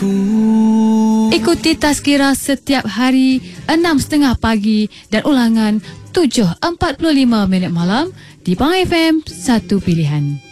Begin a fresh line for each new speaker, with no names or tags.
Ikuti Tazkirah setiap hari 6.30 pagi dan ulangan 7.45 malam di Pang FM 1 Pilihan.